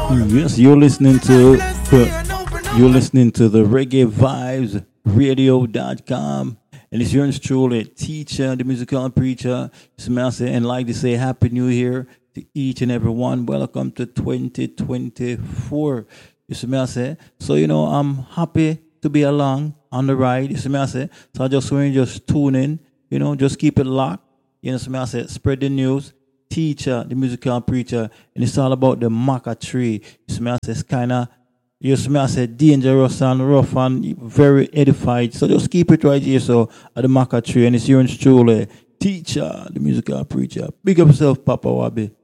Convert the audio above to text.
Yes, you're listening to the Reggae Vibes Radio.com. And it's yours truly, teacher, the musical preacher, Smasa, and like to say Happy New Year to each and every one. Welcome to 2024. Smasa. So I'm happy to be along on the ride. Smasa. So I just want you to just tune in, just keep it locked. Smasa, spread the news. Teacher, the musical preacher, and it's all about the maca tree. It's kind of, dangerous and rough and very edified. So just keep it right here. So at the maca tree, and it's yours truly, teacher, the musical preacher. Big up yourself, Papa Wabi.